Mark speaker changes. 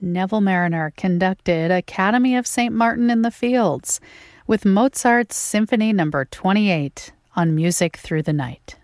Speaker 1: Neville Mariner conducted Academy of St. Martin in the Fields with Mozart's Symphony No. 28 on Music Through the Night.